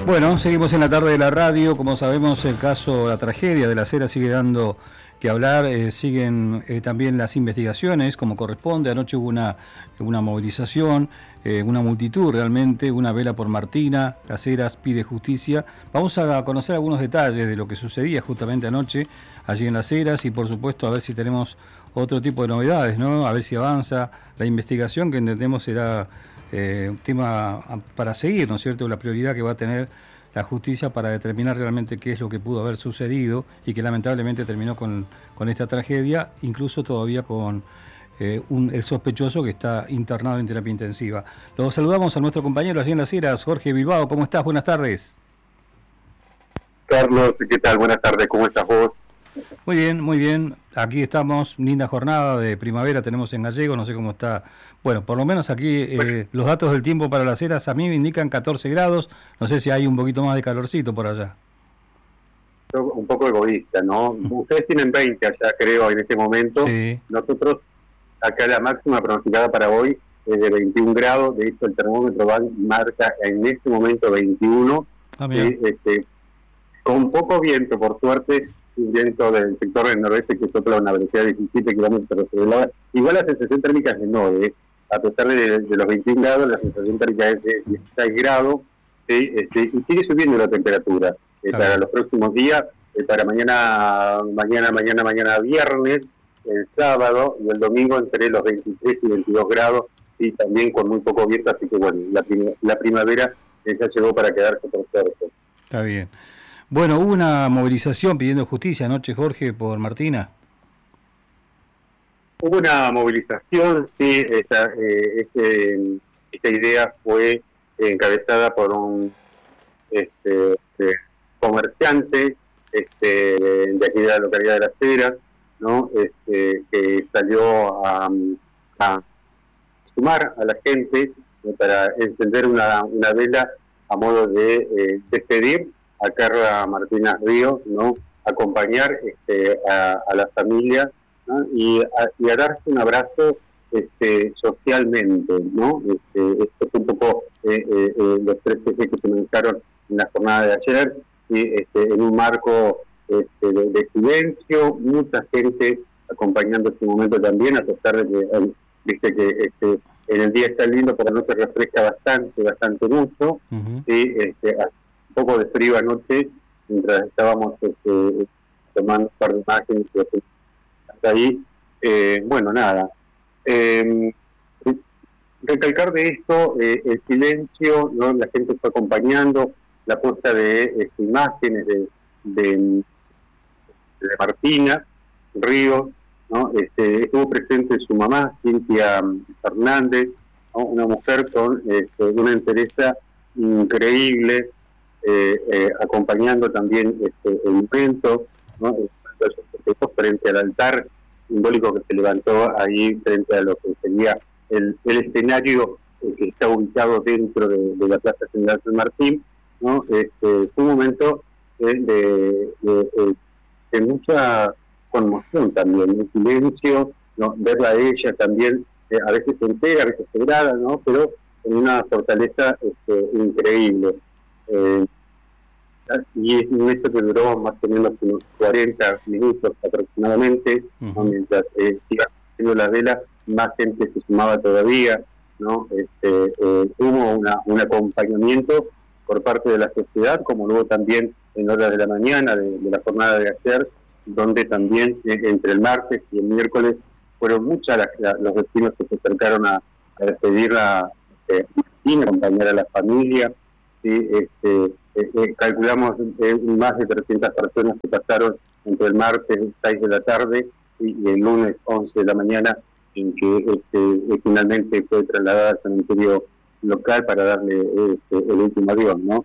Bueno, seguimos en la tarde de la radio. Como sabemos, el caso, la tragedia de Las Heras sigue dando que hablar. Siguen también las investigaciones como corresponde. Anoche hubo una movilización, una multitud realmente, una vela por Martina. Las Heras pide justicia. Vamos a conocer algunos detalles de lo que sucedía justamente anoche allí en Las Heras y por supuesto a ver si tenemos otro tipo de novedades, ¿no? A ver si avanza la investigación, que entendemos será un tema para seguir, ¿no es cierto?, la prioridad que va a tener la justicia para determinar realmente qué es lo que pudo haber sucedido y que lamentablemente terminó con esta tragedia, incluso todavía con el sospechoso que está internado en terapia intensiva. Lo saludamos a nuestro compañero allí en Las Heras, Jorge Bilbao. ¿Cómo estás? Buenas tardes. Carlos, ¿qué tal? Buenas tardes, ¿cómo estás vos? Muy bien, muy bien. Aquí estamos, linda jornada de primavera tenemos en Gallego, no sé cómo está. Bueno, por lo menos aquí los datos del tiempo para Las Heras a mí me indican 14 grados, no sé si hay un poquito más de calorcito por allá. Un poco egoísta, ¿no? Ustedes tienen 20 allá, creo, en este momento. Sí. Nosotros, acá la máxima pronosticada para hoy es de 21 grados, de hecho el termómetro marca en este momento 21, con poco viento, por suerte, un viento del sector del noroeste que sopla a una velocidad de 17 kilómetros por hora. Igual la sensación térmica es de 9, a pesar de los 21 grados, la sensación térmica es de 16 grados, y sigue subiendo la temperatura. Para los próximos días, para mañana viernes, el sábado y el domingo entre los 23 y 22 grados, y también con muy poco viento, así que bueno, la primavera ya llegó para quedarse por suerte. Está bien. Bueno, hubo una movilización pidiendo justicia anoche, Jorge, por Martina. Hubo una movilización, sí, esta idea fue encabezada por un comerciante de aquí de la localidad de Las Heras, ¿no? Que salió a sumar a la gente para encender una vela a modo de despedir a Carla Martínez Ríos, ¿no? Acompañar a la familia, ¿no? y a darse un abrazo socialmente, ¿no? Esto es un poco los tres ejes que se manejaron en la jornada de ayer, y en un marco de silencio, mucha gente acompañando este momento también, a pesar de que viste que en el día está lindo, pero la noche refresca bastante mucho, y un poco de frío anoche, mientras estábamos tomando un par de imágenes hasta ahí. Bueno, nada. Recalcar de esto el silencio, ¿no? La gente fue acompañando la puesta de imágenes de Martina Ríos, ¿no? Estuvo presente su mamá, Cintia Fernández, ¿no? Una mujer con una entereza increíble, acompañando también el evento, ¿no? Frente al altar simbólico que se levantó ahí frente a lo que sería el escenario que está ubicado dentro de la Plaza General San Martín, ¿no? Fue un momento de mucha conmoción también, en silencio, ¿no? Verla a ella también, a veces entera, a veces quebrada, ¿no? Pero con una fortaleza increíble. Y es un hecho que duró más o menos unos 40 minutos aproximadamente, ¿no? Mientras iba haciendo la vela, más gente se sumaba todavía, ¿no? Hubo un acompañamiento por parte de la sociedad, como luego también en horas de la mañana de la jornada de ayer, donde también entre el martes y el miércoles fueron muchas los vecinos que se acercaron a despedir a Martín, a acompañar a la familia, ¿sí? Calculamos más de 300 personas que pasaron entre el martes 6 de la tarde y el lunes 11 de la mañana, en que finalmente fue trasladada al cementerio local para darle el último adiós, ¿no?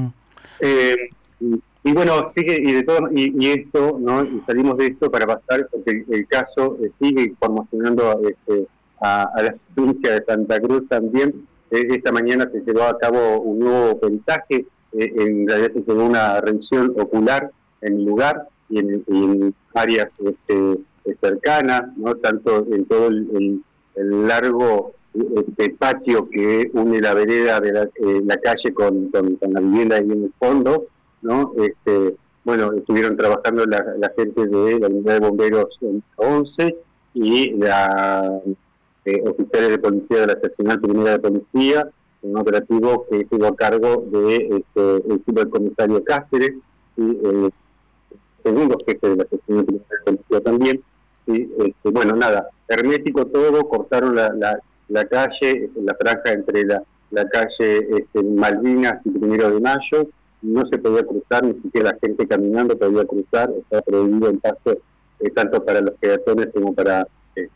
Y bueno, sigue, y esto, ¿no? Y salimos de esto para pasar, porque el caso sigue conmocionando a la provincia de Santa Cruz también. Esta mañana se llevó a cabo un nuevo peritaje, en realidad se llevó una revisión ocular en el lugar y en áreas cercanas, ¿no? Tanto en todo el largo este patio que une la vereda de la calle con la vivienda ahí en el fondo, ¿no? Bueno, estuvieron trabajando la gente de la unidad de bomberos 11 y la oficiales de policía de la seccional primera de policía, un operativo que estuvo a cargo de el supercomisario Cáceres y el segundo jefe de la seccional primera de policía también. Y bueno, nada, hermético todo, cortaron la calle, la franja entre la calle Malvinas y 1 de Mayo, no se podía cruzar, ni siquiera la gente caminando podía cruzar, estaba prohibido el paso tanto para los peatones como para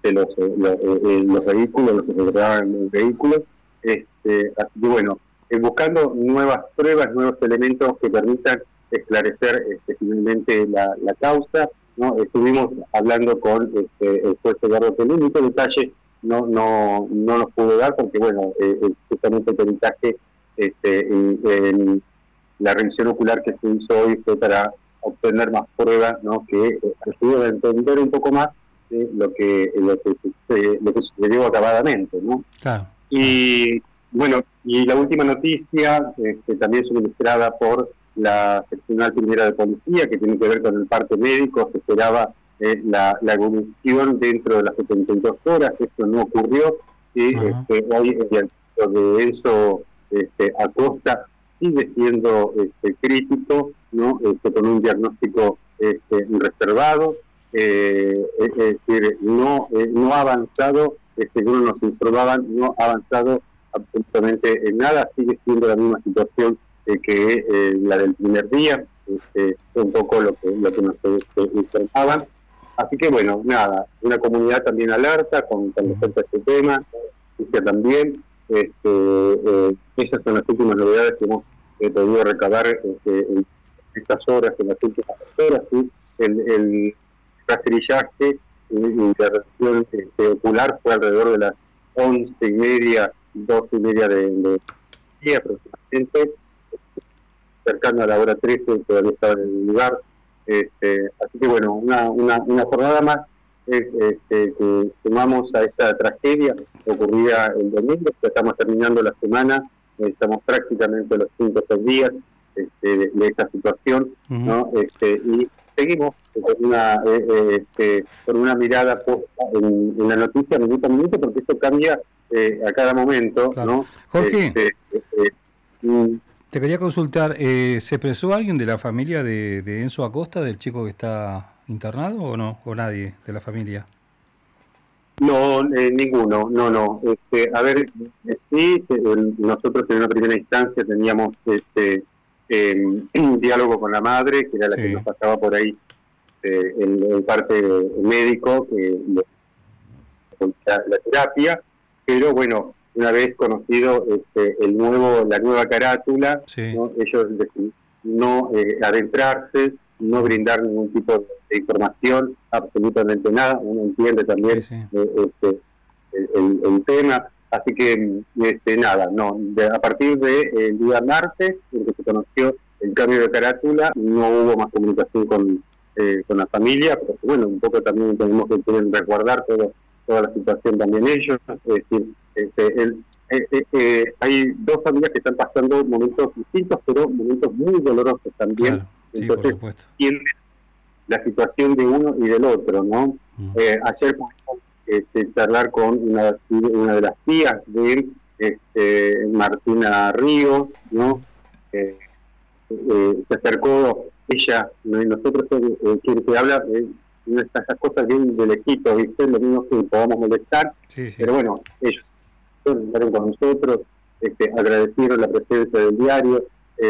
los vehículos, los que se encontraban en el vehículo. Así que bueno, buscando nuevas pruebas, nuevos elementos que permitan esclarecer finalmente la causa, ¿no? Estuvimos hablando con el juez Eduardo Pelé, mucho detalle no nos pudo dar porque bueno, justamente el peritaje en la revisión ocular que se hizo hoy fue para obtener más pruebas, ¿no? Que ayudan a entender un poco más lo que sucedió acabadamente, ¿no? Claro. Y bueno, y la última noticia, también suministrada por la seccional primera de policía, que tiene que ver con el parte médico. Se esperaba la evolución dentro de las 72 horas, esto no ocurrió, y hoy el diagnóstico de Enzo Acosta sigue siendo crítico, ¿no? Con un diagnóstico reservado, es decir, no ha avanzado, según nos informaban, no ha avanzado absolutamente en nada, sigue siendo la misma situación que la del primer día, fue un poco lo que nos informaban. Así que bueno, nada, una comunidad también alerta con respecto a este tema, justicia también. Esas son las últimas novedades que hemos podido recabar en estas horas, en las últimas horas, ¿sí? El rastrillaje y la revisión ocular fue alrededor de las 11:30, 12:30 de día aproximadamente, cercano a la hora 13, todavía estaba en el lugar. Así que bueno, una jornada más que sumamos a esta tragedia ocurrida el domingo. Estamos terminando la semana, estamos prácticamente los 5 o 6 días de esta situación, ¿no? Y seguimos con una mirada puesta en la noticia minuto a minuto, porque esto cambia a cada momento, claro, ¿no? Jorge, te quería consultar, ¿se expresó alguien de la familia de Enzo Acosta, del chico que está internado, o no? ¿O nadie de la familia? No, ninguno, no. A ver, sí, nosotros en una primera instancia teníamos un diálogo con la madre, que era la que nos pasaba por ahí el parte médico, la terapia, pero bueno, una vez conocido la nueva carátula, ¿no? Ellos decidieron no adentrarse, no brindar ningún tipo de información, absolutamente nada. Uno entiende también el tema, así que nada, no. A partir del día martes, en que se conoció el cambio de carátula, no hubo más comunicación con la familia, porque bueno, un poco también tenemos que quieren resguardar toda la situación también ellos. Es decir, hay dos familias que están pasando momentos distintos, pero momentos muy dolorosos también. Claro, sí, entonces, por supuesto. Tiene la situación de uno y del otro, ¿no? Ayer pudimos charlar con una de las tías de Martina Ríos, ¿no? Se acercó ella, nosotros quien te habla de estas cosas bien de lejito, ¿viste? Lo mismo que podamos molestar, pero bueno, ellos hablaron con nosotros, agradecieron la presencia del diario,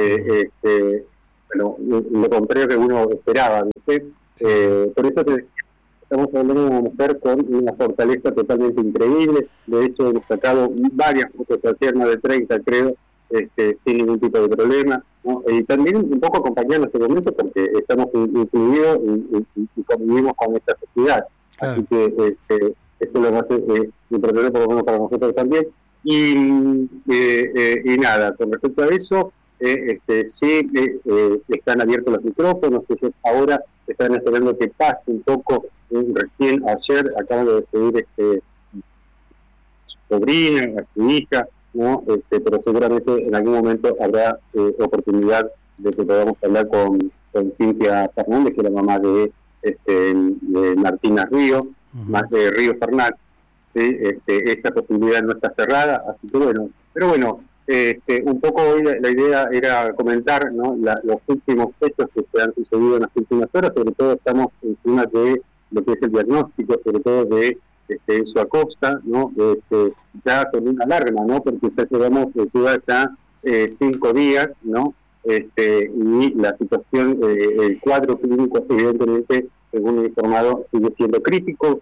bueno, lo contrario que uno esperaba, ¿viste? Por eso estamos hablando de una mujer con una fortaleza totalmente increíble. De hecho, hemos sacado varias fotos, más de 30 creo, sin ningún tipo de problema, ¿no? Y también un poco acompañando este momento porque estamos incluidos y convivimos con esta sociedad. Claro. Así que esto lo hace importante por lo menos para nosotros también. Y nada, con respecto a eso, sí están abiertos los micrófonos. Ellos ahora están esperando que pase un poco. Recién ayer acaban de despedir sobrina, a su hija, ¿no? Pero seguramente en algún momento habrá oportunidad de que podamos hablar con Cintia Fernández, que es la mamá de Martina Ríos, más de Ríos Fernández. ¿Sí? Esa posibilidad no está cerrada, así que bueno, pero bueno, un poco hoy la idea era comentar, ¿no? Los últimos hechos que se han sucedido en las últimas horas, sobre todo estamos encima de lo que es el diagnóstico, sobre todo de su acosta, ¿no? Ya con una alarma, ¿no? Porque ya llevamos ya 5 días, ¿no? Y la situación, el cuadro clínico, evidentemente, según he informado, sigue siendo crítico.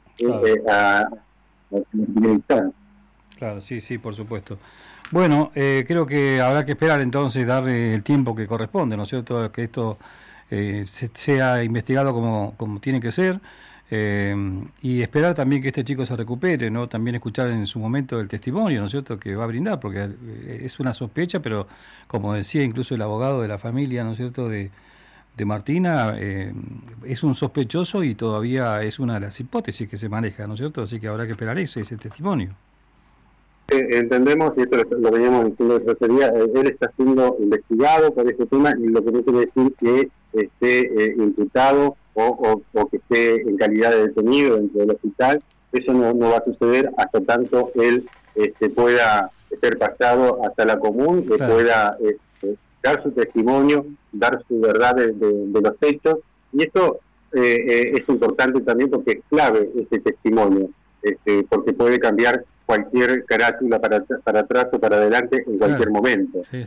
Claro, sí, por supuesto. Bueno, creo que habrá que esperar entonces, darle el tiempo que corresponde, ¿no es cierto? Que esto sea investigado como tiene que ser, y esperar también que este chico se recupere, ¿no? También escuchar en su momento el testimonio, ¿no es cierto?, que va a brindar, porque es una sospecha, pero como decía incluso el abogado de la familia, ¿no es cierto?, de Martina, es un sospechoso y todavía es una de las hipótesis que se maneja, ¿no es cierto? Así que habrá que esperar ese testimonio. Entendemos, y esto lo veníamos diciendo de tercería, él está siendo investigado por este tema, y lo que no quiere decir que esté imputado o que esté en calidad de detenido dentro del hospital. Eso no va a suceder hasta tanto él pueda ser pasado hasta la común, que pueda dar su testimonio, dar su verdad de los hechos, y esto es importante también porque es clave este testimonio, porque puede cambiar cualquier carátula para atrás o para adelante en cualquier momento. Sí.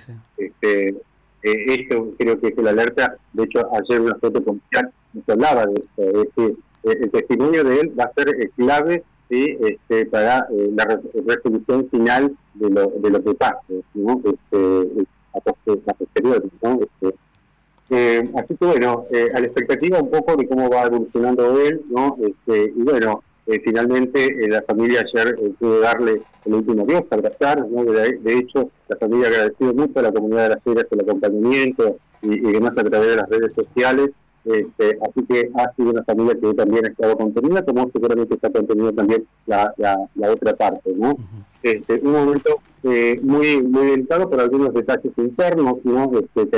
Esto creo que es la alerta. De hecho, ayer una foto policial nos hablaba de esto. El testimonio de él va a ser clave, ¿sí? Para la resolución final de lo que pase, ¿no? A posteriori, ¿no? Así que bueno, a la expectativa un poco de cómo va evolucionando él, ¿no? Y bueno, finalmente la familia ayer pudo darle el último adiós, abrazar, ¿no? De hecho, la familia agradecido mucho a la comunidad de Las Heras el acompañamiento y demás a través de las redes sociales. Así que ha sido una familia que también ha estado contenida, como seguramente está contenida también la otra parte, ¿no? Un momento muy delicado por algunos detalles internos, ¿no?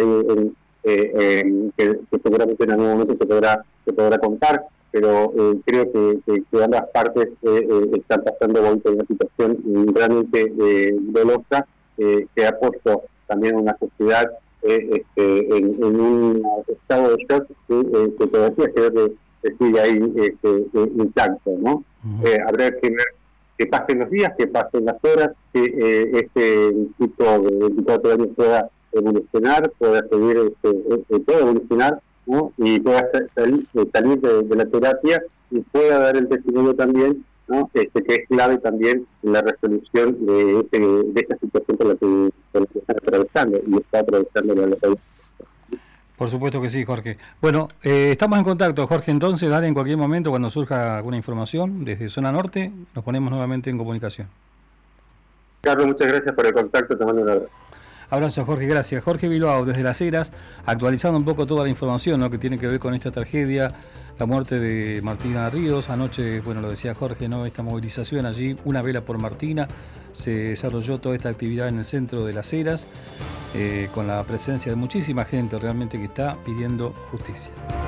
Que seguramente en algún momento se podrá contar, pero creo que ambas partes están pasando hoy por una situación realmente dolorosa, que ha puesto también una sociedad en un estado de shock que todavía sigue ahí intacto, ¿no? Habrá que ver que pasen los días, que pasen las horas, que este tipo de 24 años pueda evolucionar, pueda seguir, pueda evolucionar, ¿no? Y pueda salir de la terapia y pueda dar el testimonio también, ¿no? Que es clave también en la resolución de esta situación por la que están atravesando y está atravesando la localidad. Por supuesto que sí, Jorge. Bueno, estamos en contacto, Jorge, entonces, dale en cualquier momento cuando surja alguna información desde Zona Norte, nos ponemos nuevamente en comunicación. Carlos, muchas gracias por el contacto, te mando un abrazo. Abrazo, Jorge, gracias. Jorge Bilbao, desde Las Heras, actualizando un poco toda la información, ¿no?, que tiene que ver con esta tragedia, la muerte de Martina Ríos. Anoche, bueno, lo decía Jorge, ¿no?, esta movilización allí, una vela por Martina, se desarrolló toda esta actividad en el centro de Las Heras, con la presencia de muchísima gente realmente que está pidiendo justicia.